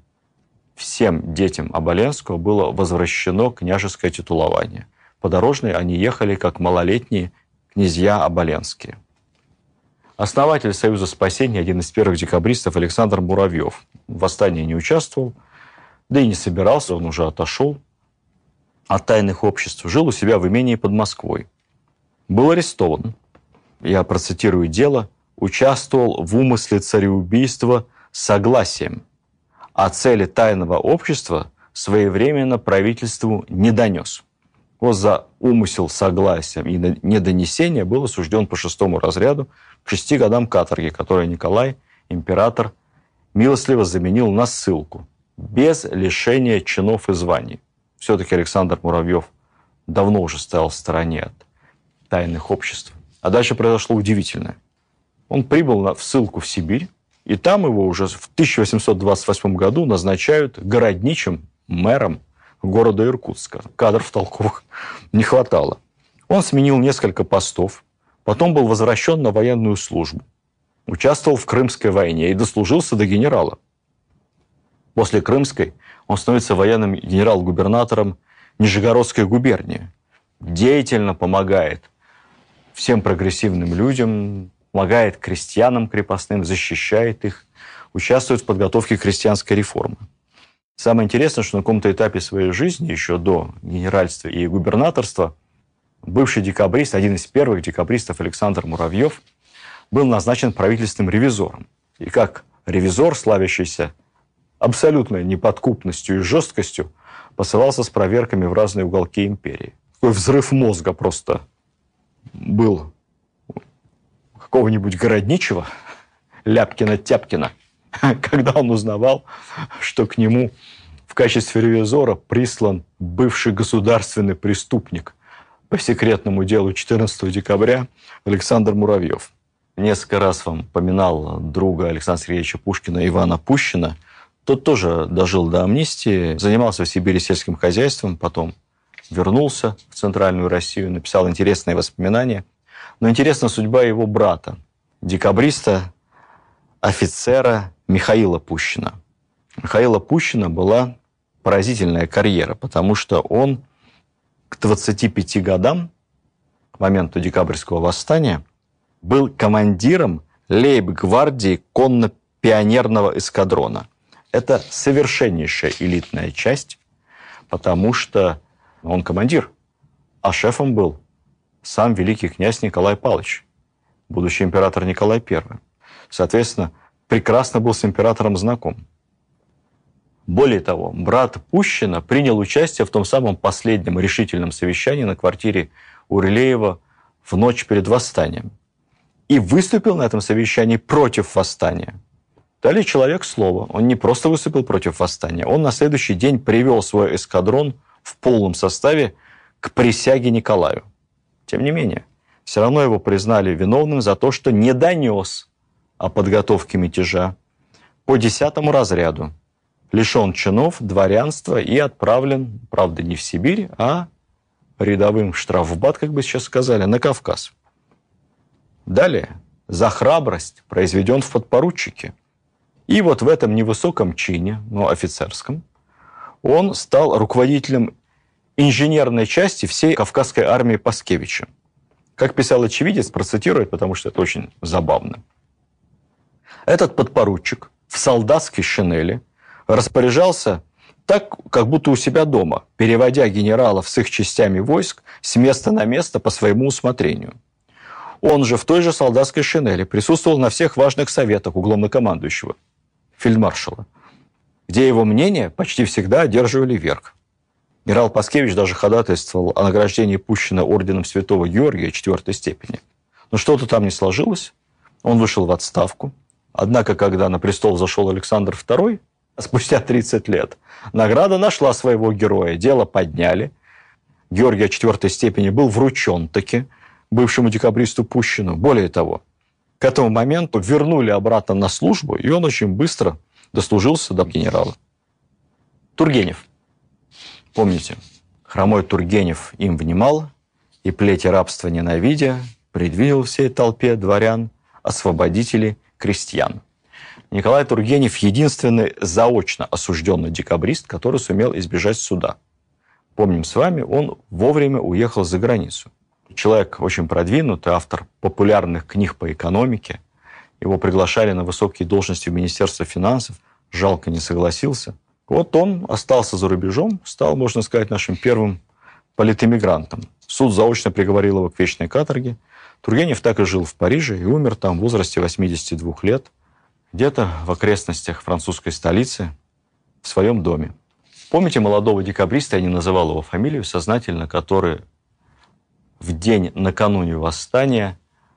всем детям Оболенского было возвращено княжеское титулование. По Дорожной они ехали как малолетние князья Оболенские. Основатель Союза спасения, один из первых декабристов, Александр Муравьев, в восстании не участвовал, да и не собирался, он уже отошел от тайных обществ, жил у себя в имении под Москвой. Был арестован. Я процитирую дело, участвовал в умысле цареубийства с согласием, а цели тайного общества своевременно правительству не донес. Вот за умысел согласия и недонесение был осужден по 6-му разряду к 6 годам каторги, которую Николай, император, милостливо заменил на ссылку, без лишения чинов и званий. Все-таки Александр Муравьев давно уже стоял в стороне от тайных обществ. А дальше произошло удивительное. Он прибыл в ссылку в Сибирь, и там его уже в 1828 году назначают городничим, мэром города Иркутска. Кадров толковых не хватало. Он сменил несколько постов, потом был возвращен на военную службу, участвовал в Крымской войне и дослужился до генерала. После Крымской он становится военным генерал-губернатором Нижегородской губернии, деятельно помогает всем прогрессивным людям, помогает крестьянам крепостным, защищает их, участвует в подготовке крестьянской реформы. Самое интересное, что на каком-то этапе своей жизни, еще до генеральства и губернаторства, бывший декабрист, один из первых декабристов Александр Муравьев, был назначен правительственным ревизором. И как ревизор, славящийся абсолютной неподкупностью и жесткостью, посылался с проверками в разные уголки империи. Такой взрыв мозга просто был какого-нибудь городничего, Ляпкина-Тяпкина, когда он узнавал, что к нему в качестве ревизора прислан бывший государственный преступник по секретному делу 14 декабря Александр Муравьев. Несколько раз вам поминал друга Александра Сергеевича Пушкина Ивана Пущина. Тот тоже дожил до амнистии, занимался в Сибири сельским хозяйством, потом вернулся в Центральную Россию, написал интересные воспоминания. Но интересна судьба его брата, декабриста, офицера Михаила Пущина. У Михаила Пущина была поразительная карьера, потому что он к 25 годам, к моменту декабрьского восстания, был командиром лейб-гвардии конно-пионерного эскадрона. Это совершеннейшая элитная часть, потому что он командир, а шефом был сам великий князь Николай Павлович, будущий император Николай I. Соответственно, прекрасно был с императором знаком. Более того, брат Пущина принял участие в том самом последнем решительном совещании на квартире Урилеева в ночь перед восстанием. И выступил на этом совещании против восстания. Далее человек слова. Он не просто выступил против восстания, он на следующий день привел свой эскадрон в полном составе к присяге Николаю. Тем не менее, все равно его признали виновным за то, что не донес о подготовке мятежа по 10-му разряду, лишен чинов, дворянства и отправлен, правда, не в Сибирь, а рядовым штрафбат, как бы сейчас сказали, на Кавказ. Далее, за храбрость произведен в подпоручике. И вот в этом невысоком чине, но офицерском, он стал руководителем инженерной части всей Кавказской армии Паскевича. Как писал очевидец, процитировать, потому что это очень забавно. Этот подпоручик в солдатской шинели распоряжался так, как будто у себя дома, переводя генералов с их частями войск с места на место по своему усмотрению. Он же в той же солдатской шинели присутствовал на всех важных советах у главнокомандующего, фельдмаршала, где его мнение почти всегда одерживали верх. Генерал Паскевич даже ходатайствовал о награждении Пущина орденом Святого Георгия 4-й степени. Но что-то там не сложилось, он вышел в отставку. Однако, когда на престол зашел Александр II, спустя 30 лет, награда нашла своего героя, дело подняли. Георгия 4-й степени был вручен таки бывшему декабристу Пущину. Более того, к этому моменту вернули обратно на службу, и он очень быстро дослужился до генерала. Тургенев. Помните, хромой Тургенев им внимал, и плети рабства ненавидя, предвидел всей толпе дворян освободителей крестьян. Николай Тургенев – единственный заочно осужденный декабрист, который сумел избежать суда. Помним с вами, он вовремя уехал за границу. Человек очень продвинутый, автор популярных книг по экономике. Его приглашали на высокие должности в Министерство финансов. Жалко, не согласился. Вот он остался за рубежом, стал, можно сказать, нашим первым политэмигрантом. Суд заочно приговорил его к вечной каторге. Тургенев так и жил в Париже и умер там в возрасте 82 лет, где-то в окрестностях французской столицы, в своем доме. Помните молодого декабриста, я не называл его фамилию сознательно, который в день накануне восстания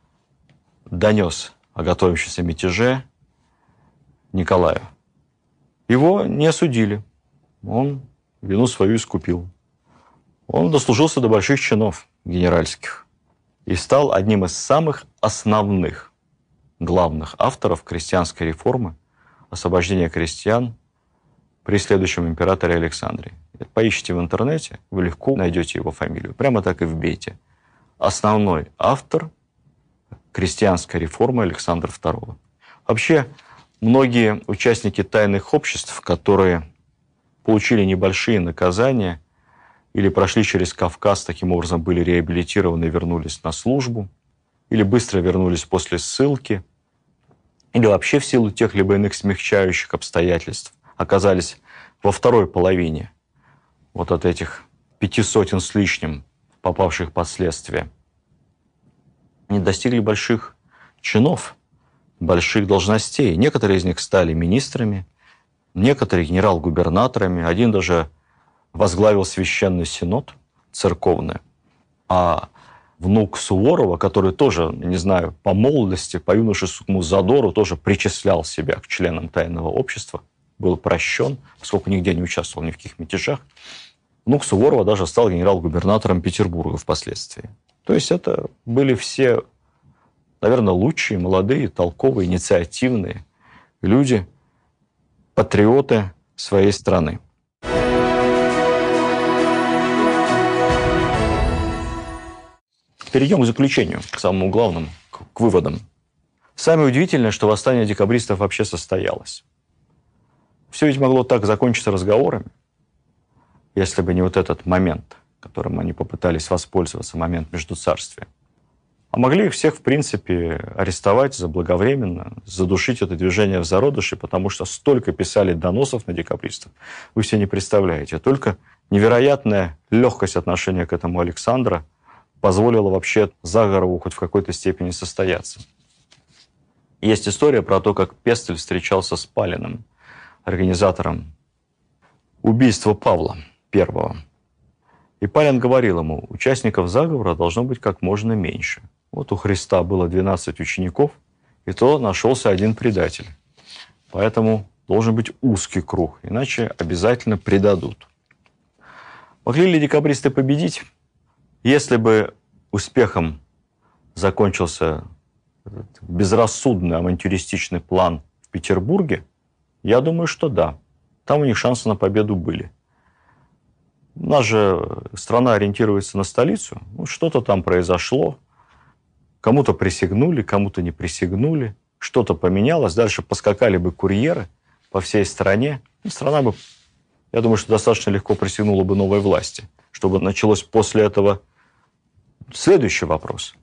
донес о готовящемся мятеже Николаю. Его не осудили, он вину свою искупил. Он дослужился до больших чинов генеральских и стал одним из самых основных, главных авторов крестьянской реформы, освобождения крестьян при следующем императоре Александре. Поищите в интернете, вы легко найдете его фамилию. Прямо так и вбейте. Основной автор крестьянской реформы Александра II. Вообще, многие участники тайных обществ, которые получили небольшие наказания или прошли через Кавказ, таким образом были реабилитированы и вернулись на службу, или быстро вернулись после ссылки, или вообще в силу тех либо иных смягчающих обстоятельств оказались во второй половине вот от этих 500 с лишним попавших под следствие. Они достигли больших чинов, больших должностей. Некоторые из них стали министрами, некоторые генерал-губернаторами, один даже возглавил священный синод церковный. А внук Суворова, который тоже, не знаю, по молодости, по юношескому задору тоже причислял себя к членам тайного общества, был прощен, поскольку нигде не участвовал ни в каких мятежах. Внук Суворова даже стал генерал-губернатором Петербурга впоследствии. То есть это были все, наверное, лучшие, молодые, толковые, инициативные люди, патриоты своей страны. Перейдем к заключению, к самому главному, к выводам. Самое удивительное, что восстание декабристов вообще состоялось. Все ведь могло так закончиться разговорами, если бы не вот этот момент, которым они попытались воспользоваться, момент междуцарствия. А могли их всех, в принципе, арестовать заблаговременно, задушить это движение в зародыше, потому что столько писали доносов на декабристов, вы все не представляете. Только невероятная легкость отношения к этому Александра позволила вообще заговору хоть в какой-то степени состояться. Есть история про то, как Пестель встречался с Палиным, организатором убийства Павла I. И Палин говорил ему, участников заговора должно быть как можно меньше. Вот у Христа было 12 учеников, и то нашелся один предатель. Поэтому должен быть узкий круг, иначе обязательно предадут. Могли ли декабристы победить? Если бы успехом закончился безрассудный авантюристичный план в Петербурге, я думаю, что да. Там у них шансы на победу были. У нас же страна ориентируется на столицу. Ну, что-то там произошло. Кому-то присягнули, кому-то не присягнули. Что-то поменялось. Дальше поскакали бы курьеры по всей стране. И страна бы, я думаю, что достаточно легко присягнула бы новой власти. Чтобы началось после этого следующий вопрос.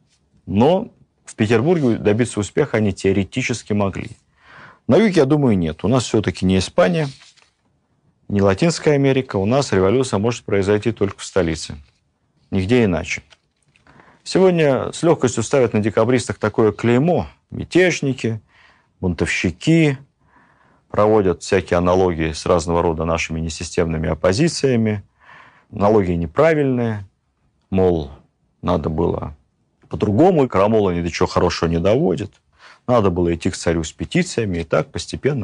Но в Петербурге добиться успеха они теоретически могли. На юге, я думаю, нет. У нас все-таки не Испания, не Латинская Америка. У нас революция может произойти только в столице. Нигде иначе. Сегодня с легкостью ставят на декабристах такое клеймо. Мятежники, бунтовщики, проводят всякие аналогии с разного рода нашими несистемными оппозициями. Аналогии неправильные. Мол, надо было по-другому. Крамола ни до чего хорошего не доводит. Надо было идти к царю с петициями. И так постепенно.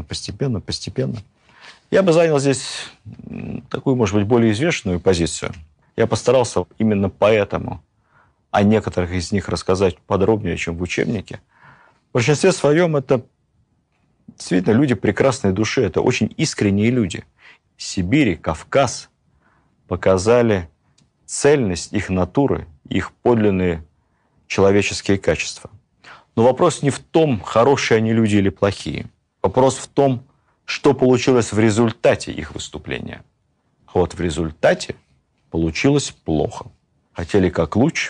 Я бы занял здесь такую, может быть, более известную позицию. Я постарался именно поэтому о некоторых из них рассказать подробнее, чем в учебнике. В большинстве своем это действительно люди прекрасной души. Это очень искренние люди. Сибирь и Кавказ показали цельность их натуры, их подлинные человеческие качества. Но вопрос не в том, хорошие они люди или плохие. Вопрос в том, что получилось в результате их выступления. Вот в результате получилось плохо. Хотели как луч,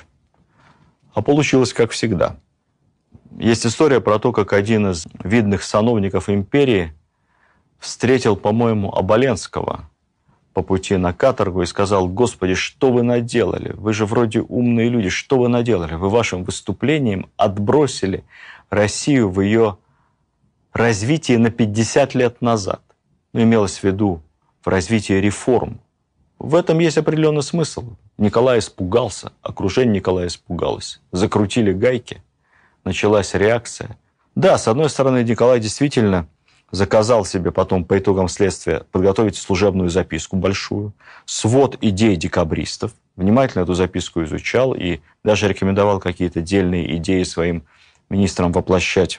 а получилось как всегда. Есть история про то, как один из видных сановников империи встретил, по-моему, Оболенского по пути на каторгу и сказал: «Господи, что вы наделали? Вы же вроде умные люди, что вы наделали? Вы вашим выступлением отбросили Россию в ее развитии на 50 лет назад». Ну, имелось в виду в развитии реформ. В этом есть определенный смысл. Николай испугался, окружение Николая испугалось. Закрутили гайки, началась реакция. Да, с одной стороны, Николай действительно заказал себе потом по итогам следствия подготовить служебную записку большую, свод идей декабристов, внимательно эту записку изучал и даже рекомендовал какие-то дельные идеи своим министрам воплощать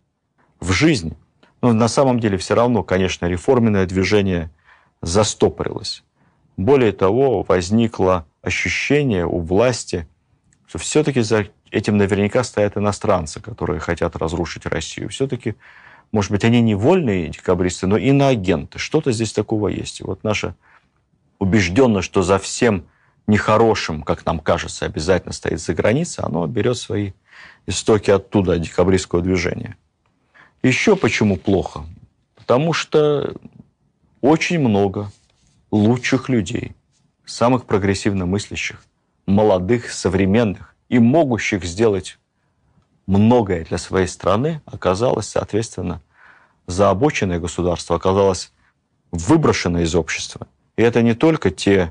в жизнь. Но на самом деле все равно, конечно, реформенное движение застопорилось. Более того, возникло ощущение у власти, что все-таки за этим наверняка стоят иностранцы, которые хотят разрушить Россию. Все-таки, может быть, они не вольные декабристы, но иноагенты. Что-то здесь такого есть. И вот наша убежденность, что за всем нехорошим, как нам кажется, обязательно стоит за границей, оно берет свои истоки оттуда, от декабристского движения. Еще почему плохо? Потому что очень много лучших людей, самых прогрессивно мыслящих, молодых, современных и могущих сделать многое для своей страны, оказалось, соответственно, заобоченное государство, оказалось выброшено из общества. И это не только те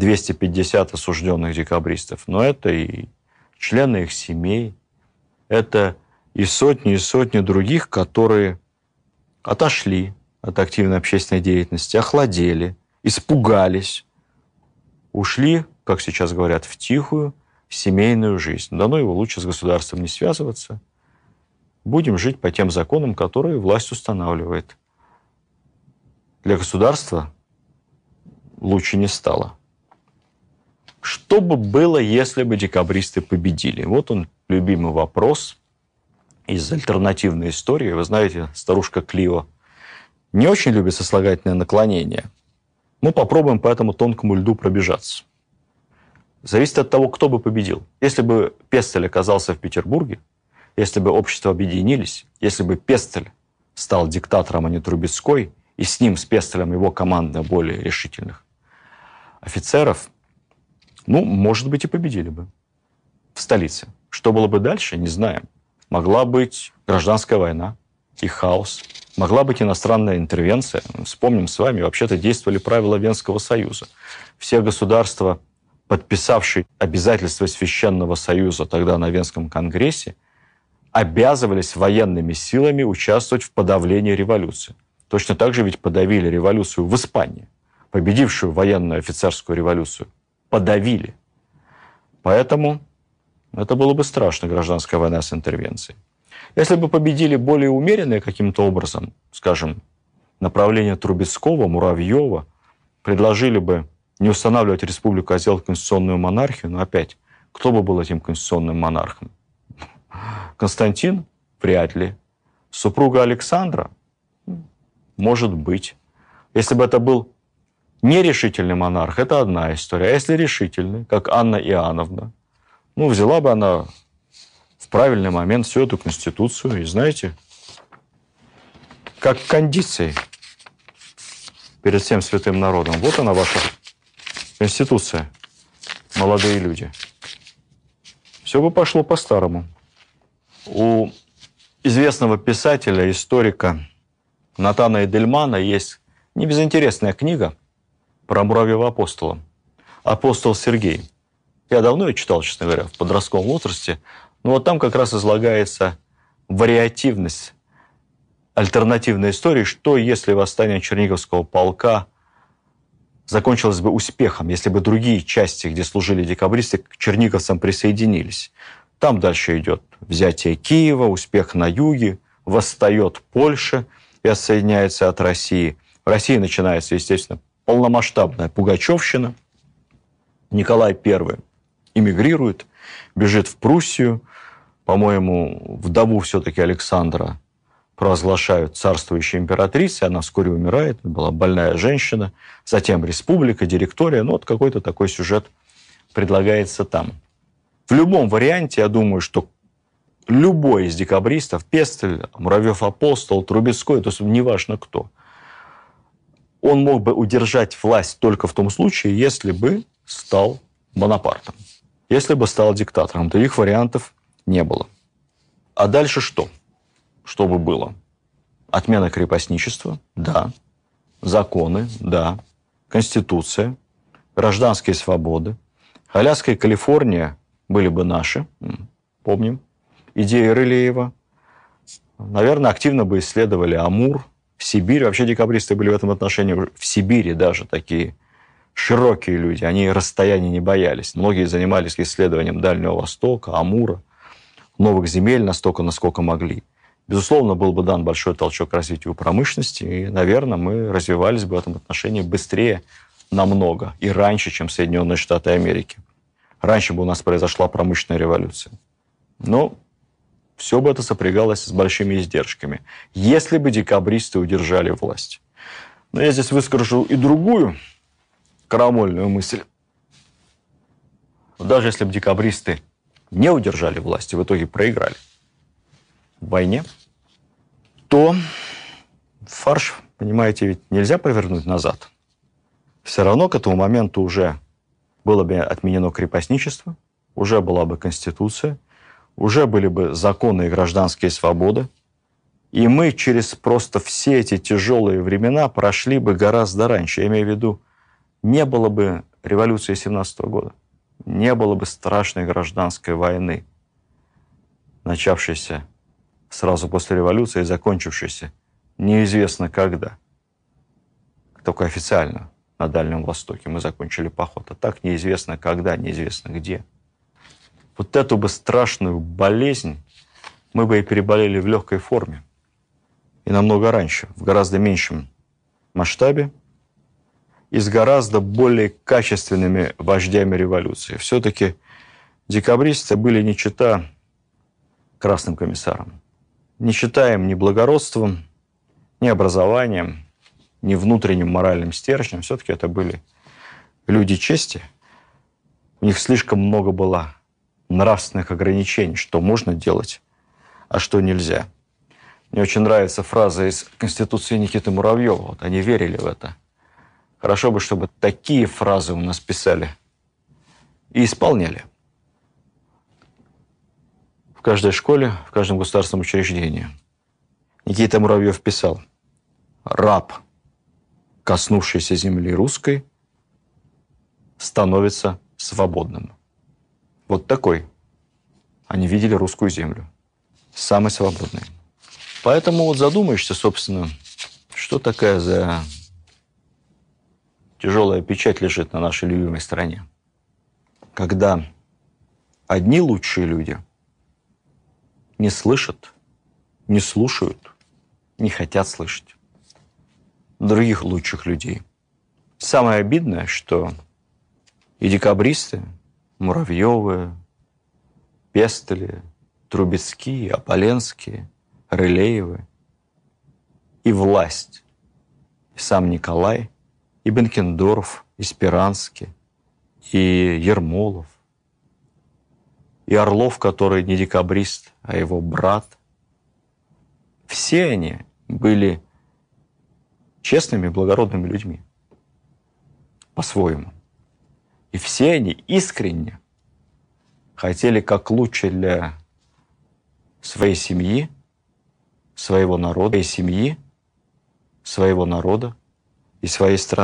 250 осужденных декабристов, но это и члены их семей, это и сотни других, которые отошли от активной общественной деятельности, охладели, испугались, ушли, как сейчас говорят, в тихую семейную жизнь. Дано его лучше с государством не связываться. Будем жить по тем законам, которые власть устанавливает. Для государства лучше не стало. Что бы было, если бы декабристы победили? Вот он, любимый вопрос из альтернативной истории. Вы знаете, старушка Клио не очень любит сослагательное наклонение. Мы попробуем по этому тонкому льду пробежаться. Зависит от того, кто бы победил. Если бы Пестель оказался в Петербурге, если бы общества объединились, если бы Пестель стал диктатором, а не Трубецкой, и с ним, с Пестелем, его команда более решительных офицеров, ну, может быть, и победили бы в столице. Что было бы дальше, не знаем. Могла быть гражданская война и хаос. Могла быть иностранная интервенция. Вспомним с вами, вообще-то действовали правила Венского союза. Все государства, подписавшие обязательства Священного союза тогда на Венском конгрессе, обязывались военными силами участвовать в подавлении революции. Точно так же ведь подавили революцию в Испании. Победившую военную офицерскую революцию подавили. Поэтому это было бы страшно, гражданская война с интервенцией. Если бы победили более умеренные каким-то образом, скажем, направление Трубецкого, Муравьева, предложили бы не устанавливать республику, а сделать конституционную монархию, но опять, кто бы был этим конституционным монархом? Константин? Вряд ли. Супруга Александра? Может быть. Если бы это был нерешительный монарх, это одна история. А если решительный, как Анна Иоанновна, ну, взяла бы она в правильный момент всю эту Конституцию. И знаете, как кондиции перед всем святым народом. Вот она ваша Конституция, молодые люди. Все бы пошло по-старому. У известного писателя, историка Натана Эдельмана есть небезынтересная книга про Муравьева-апостола. Апостол Сергей. Я давно ее читал, честно говоря, в подростковом возрасте. Но вот там как раз излагается вариативность альтернативной истории, что если восстание Черниговского полка закончилось бы успехом, если бы другие части, где служили декабристы, к черниговцам присоединились. Там дальше идет взятие Киева, успех на юге, восстает Польша и отсоединяется от России. В России начинается, естественно, полномасштабная пугачевщина. Николай I эмигрирует, бежит в Пруссию. По-моему, вдову все-таки Александра провозглашают царствующей императрицей. Она вскоре умирает, была больная женщина. Затем республика, директория. Ну, вот какой-то такой сюжет предлагается там. В любом варианте, я думаю, что любой из декабристов, Пестель, Муравьев-апостол, Трубецкой, то есть неважно кто, он мог бы удержать власть только в том случае, если бы стал Бонапартом, если бы стал диктатором. Других вариантов не было. А дальше что? Что бы было? Отмена крепостничества? Да. Законы? Да. Конституция? Гражданские свободы? Аляска и Калифорния были бы наши, помним. Идеи Рылеева. Наверное, активно бы исследовали Амур, в Сибири. Вообще декабристы были в этом отношении в Сибири даже такие широкие люди. Они расстояний не боялись. Многие занимались исследованием Дальнего Востока, Амура, новых земель настолько, насколько могли. Безусловно, был бы дан большой толчок к развитию промышленности, и, наверное, мы развивались бы в этом отношении быстрее намного и раньше, чем Соединенные Штаты Америки. Раньше бы у нас произошла промышленная революция. Но все бы это сопрягалось с большими издержками, если бы декабристы удержали власть. Но я здесь выскажу и другую крамольную мысль. Даже если бы декабристы не удержали власть и в итоге проиграли в войне, то фарш, понимаете, ведь нельзя повернуть назад. Все равно к этому моменту уже было бы отменено крепостничество, уже была бы Конституция, уже были бы законы и гражданские свободы, и мы через просто все эти тяжелые времена прошли бы гораздо раньше. Я имею в виду, не было бы революции 17 года, не было бы страшной гражданской войны, начавшейся сразу после революции и закончившейся неизвестно когда. Только официально на Дальнем Востоке мы закончили поход. А так неизвестно когда, неизвестно где. Вот эту бы страшную болезнь мы бы и переболели в легкой форме. И намного раньше, в гораздо меньшем масштабе и с гораздо более качественными вождями революции. Все-таки декабристы были не чета красным комиссарам. Не чета им ни благородством, ни образованием, ни внутренним моральным стержнем. Все-таки это были люди чести. У них слишком много было нравственных ограничений, что можно делать, а что нельзя. Мне очень нравится фраза из Конституции Никиты Муравьева. Вот они верили в это. Хорошо бы, чтобы такие фразы у нас писали и исполняли. В каждой школе, в каждом государственном учреждении. Никита Муравьев писал: «Раб, коснувшийся земли русской, становится свободным». Вот такой они видели русскую землю. Самой свободной. Поэтому вот задумаешься, собственно, что такая за тяжелая печать лежит на нашей любимой стране. Когда одни лучшие люди не слышат, не слушают, не хотят слышать других лучших людей. Самое обидное, что и декабристы, Муравьевы, Пестели, Трубецкие, Ополенские, Рылеевы, и власть, и сам Николай, и Бенкендорф, и Спиранский, и Ермолов, и Орлов, который не декабрист, а его брат. Все они были честными, благородными людьми. По-своему. И все они искренне хотели как лучше для своей семьи, своего народа и своей страны.